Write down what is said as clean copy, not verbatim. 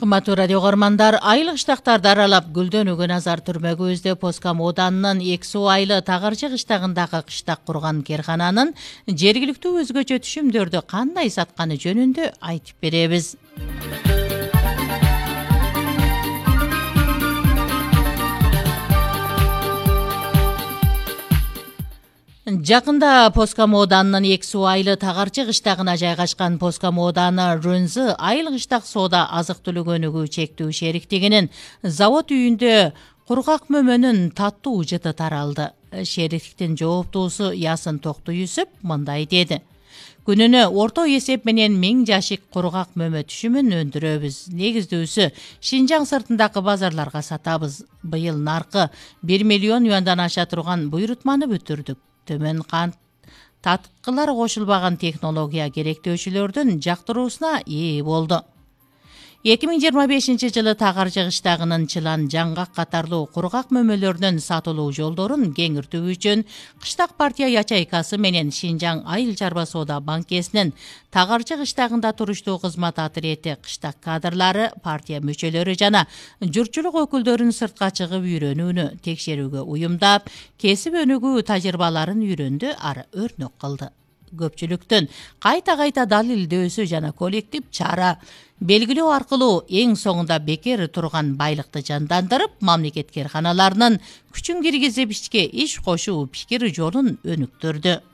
Кымбаттуу радио көрмандар, айылык кыштактарды аралап гүлдөнүүгө назар түрмөгүбүздө Поскам ооданынын Эксу айылы Тагарчы кыштагындагы кыштак курган керкананын жергиликтүү өзгөчө түшүмдөрдү кандай сатканы жөнүндө айтып беребиз. Жакында Поскам ооданынын Эксу айылы Тагарчы кыштагына жайгашкан Поскам ооданы Рөнзы айыл кыштак соода азык-түлүк өнүгүү чектүү шериктигинин завод үйүндө кургак мөмөнүн таттуу жыты таралды. Шериктиктин жооптуусу Ясын Токтуюсуп мындай деди: Күнүнө орто эсеп менен 1000 жашик кургак мөмө түшүмүн өндүрөбүз. Негиздүүсү Шинжаң сыртындагы базарларга сатабыз. Быйыл наркы 1 миллион юандан аша турган буйрутманы бүтүрдүк. Төмөн кант таткылар кошулбаган технология керектөөчүлөрдүн жактыруусуна ээ болду. 2025 жылы Тагарчы кыштагынын чылан, жаңгак катарлуу кургак мөмөлөрүнүн сатылуу жолдорун кеңиртүү үчүн Кыштак партия ячейкасы менен Шинжаң айыл чарба соода банкесинин Тагарчы кыштагында туруштуу кызмат отдели кыштак кадрлары, партия мүчөлөрү жана журтчулук өкүлдөрүн сыртка чыгып үйрөнүүнү текшерүүгө уюмдап, кесип өнүгүү тажрыйбаларын үйрөндү, ары өрнөк кылды. Көпчүлүктүн кайта далилдөөсү жана коллектив чара белгилөө аркылуу эң соңунда бекер турган байлыкты жандандырып, мамлекет керканаларынын күчүн киргизип ишке иш кошуу пикир жолун өнүктүрдү.